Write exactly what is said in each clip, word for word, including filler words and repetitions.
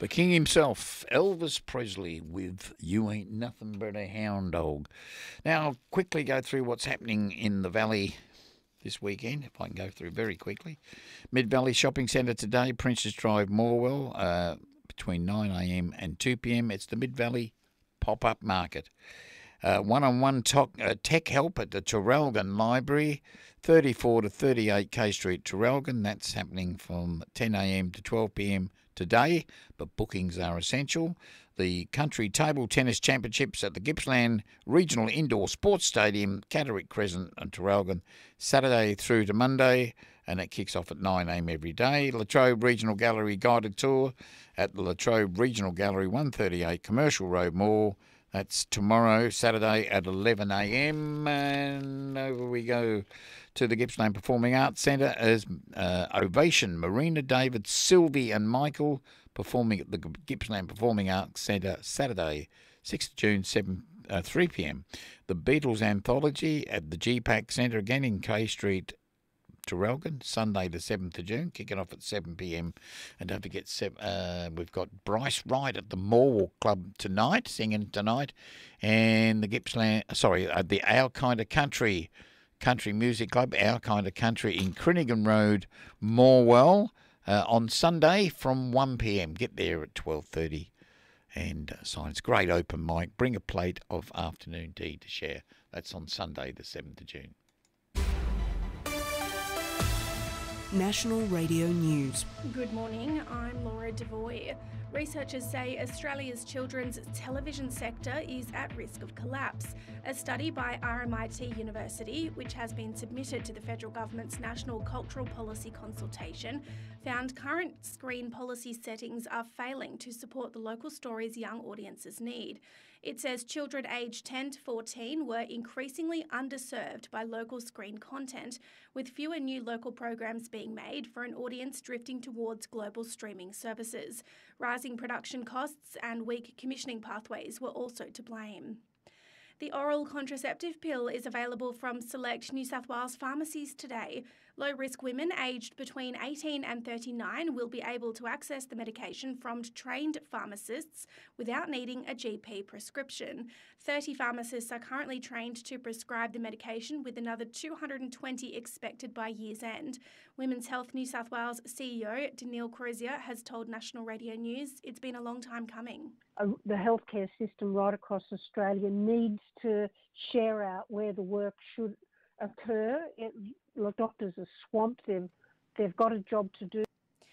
The king himself, Elvis Presley, with You Ain't Nothing But a Hound Dog. Now, I'll quickly go through what's happening in the Valley this weekend, if I can go through very quickly. Mid-Valley Shopping Centre today, Princess Drive, Morwell, uh, between nine a m and two p m. It's the Mid-Valley Pop-Up Market. Uh, one-on-one talk, uh, tech help at the Traralgon Library, thirty-four to thirty-eight K Street, Traralgon. That's happening from ten a m to twelve p m today, but bookings are essential. The Country Table Tennis Championships at the Gippsland Regional Indoor Sports Stadium, Catterick Crescent and Traralgon, Saturday through to Monday, and it kicks off at nine a m every day. Latrobe Regional Gallery guided tour at the Latrobe Regional Gallery, one thirty-eight Commercial Road Mall. That's tomorrow, Saturday at eleven a m And over we go to the Gippsland Performing Arts Centre as uh, Ovation, Marina, David, Sylvie and Michael performing at the Gippsland Performing Arts Centre Saturday, sixth of June, seven, uh, three p m. The Beatles Anthology at the G PAC Centre again in K Street, Traralgon, Sunday the seventh of June, kicking off at seven p m. And don't forget, uh, we've got Bryce Wright at the Morwell Club tonight, singing tonight, and the Gippsland, sorry, uh, the Our Kind of Country Country Music Club, Our Kind of Country in Crinigan Road, Morwell, uh, on Sunday from one p m. Get there at twelve thirty and uh, sign. It's a great open mic. Bring a plate of afternoon tea to share. That's on Sunday the seventh of June. National Radio News. Good morning, I'm Laura Devoy. Researchers say Australia's children's television sector is at risk of collapse. A study by R M I T University, which has been submitted to the federal government's National Cultural Policy Consultation, found current screen policy settings are failing to support the local stories young audiences need. It says children aged ten to fourteen were increasingly underserved by local screen content, with fewer new local programs being made for an audience drifting towards global streaming services. Rising production costs and weak commissioning pathways were also to blame. The oral contraceptive pill is available from select New South Wales pharmacies today. Low-risk women aged between eighteen and thirty-nine will be able to access the medication from trained pharmacists without needing a G P prescription. thirty pharmacists are currently trained to prescribe the medication, with another two hundred twenty expected by year's end. Women's Health New South Wales C E O Danielle Crozier has told National Radio News it's been a long time coming. Uh, the healthcare system right across Australia needs to share out where the work should occur. It, look, doctors are swamped. They've, they've got a job to do.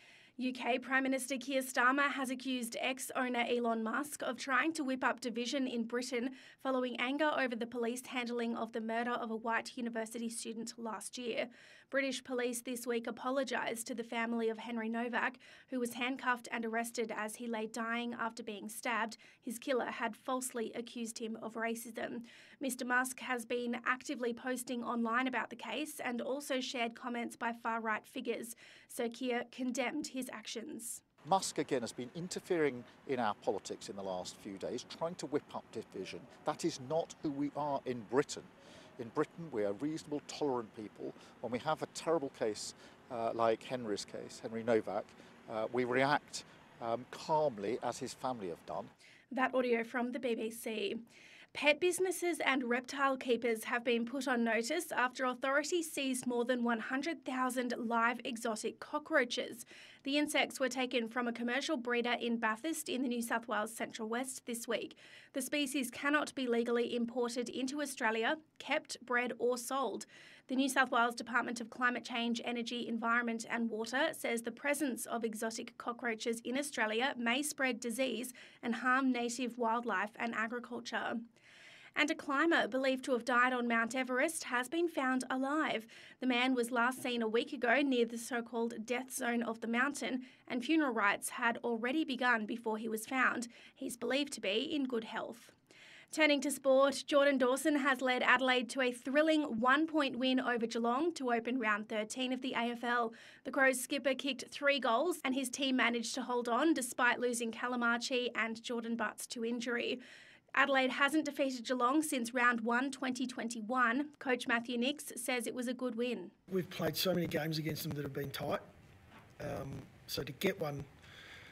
U K Prime Minister Keir Starmer has accused ex-owner Elon Musk of trying to whip up division in Britain following anger over the police handling of the murder of a white university student last year. British police this week apologised to the family of Henry Novak, who was handcuffed and arrested as he lay dying after being stabbed. His killer had falsely accused him of racism. Mister Musk has been actively posting online about the case and also shared comments by far-right figures. Sir Keir condemned his actions. Musk again has been interfering in our politics in the last few days, trying to whip up division. That is not who we are in Britain. In Britain, we are reasonable, tolerant people. When we have a terrible case uh, like Henry's case, Henry Novak, uh, we react um, calmly, as his family have done. That audio from the B B C. Pet businesses and reptile keepers have been put on notice after authorities seized more than one hundred thousand live exotic cockroaches. The insects were taken from a commercial breeder in Bathurst in the New South Wales Central West this week. The species cannot be legally imported into Australia, kept, bred or sold. The New South Wales Department of Climate Change, Energy, Environment and Water says the presence of exotic cockroaches in Australia may spread disease and harm native wildlife and agriculture. And a climber believed to have died on Mount Everest has been found alive. The man was last seen a week ago near the so-called death zone of the mountain, and funeral rites had already begun before he was found. He's believed to be in good health. Turning to sport, Jordan Dawson has led Adelaide to a thrilling one-point win over Geelong to open round thirteen of the A F L. The Crows skipper kicked three goals and his team managed to hold on despite losing Calamachi and Jordan Butts to injury. Adelaide hasn't defeated Geelong since round one twenty twenty-one. Coach Matthew Nix says it was a good win. We've played so many games against them that have been tight. Um, so to get one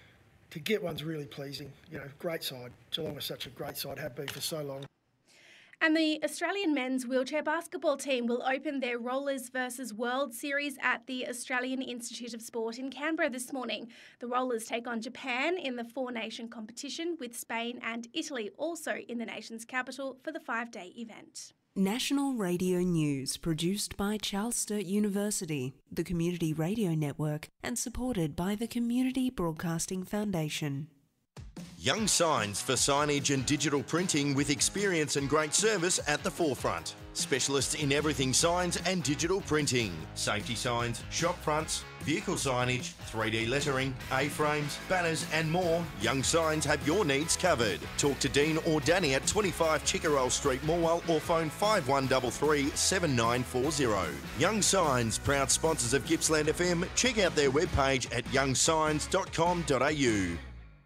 to get one's really pleasing. You know, great side. Geelong is such a great side, have been for so long. And the Australian men's wheelchair basketball team will open their Rollers versus World Series at the Australian Institute of Sport in Canberra this morning. The Rollers take on Japan in the four-nation competition, with Spain and Italy also in the nation's capital for the five-day event. National Radio News, produced by Charles Sturt University, the Community Radio Network, and supported by the Community Broadcasting Foundation. Young Signs for signage and digital printing, with experience and great service at the forefront. Specialists in everything signs and digital printing. Safety signs, shop fronts, vehicle signage, three D lettering, A-frames, banners and more. Young Signs have your needs covered. Talk to Dean or Danny at twenty-five Chickerell Street, Morwell, or phone five one three three, seven nine four zero. Young Signs, proud sponsors of Gippsland F M. Check out their webpage at young signs dot com dot a u.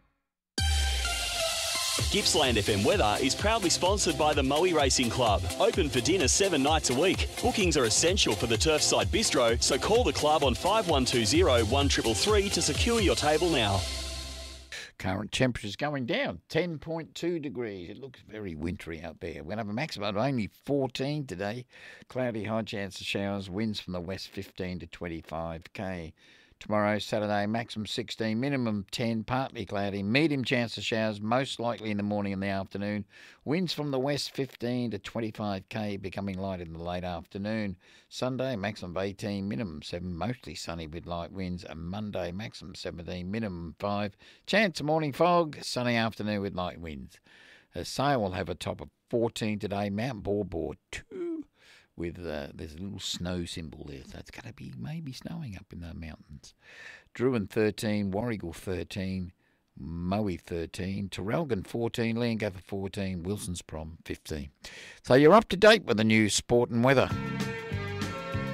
Gippsland F M weather is proudly sponsored by the Moe Racing Club. Open for dinner seven nights a week. Bookings are essential for the Turfside Bistro, so call the club on five one two zero, one three three three to secure your table now. Current temperatures going down, ten point two degrees. It looks very wintry out there. We're going to have a maximum of only fourteen today. Cloudy, high chance of showers, winds from the west fifteen to twenty-five k. Tomorrow, Saturday, maximum sixteen, minimum ten, partly cloudy, medium chance of showers, most likely in the morning and the afternoon. Winds from the west fifteen to twenty-five k, becoming light in the late afternoon. Sunday, maximum of eighteen, minimum seven, mostly sunny with light winds. And Monday, maximum seventeen, minimum five. Chance of morning fog, sunny afternoon with light winds. Uh, Sale will have a top of fourteen today, Mount Baw Baw two. With uh, there's a little snow symbol there, so it's going to be maybe snowing up in the mountains. Druin thirteen, Warrigal thirteen, Moe thirteen, Terrelgan fourteen, Leongatha fourteen, Wilson's Prom fifteen. So you're up to date with the news, sport and weather.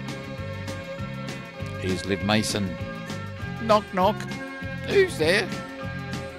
Here's Liv Mason. Knock, knock. Who's there?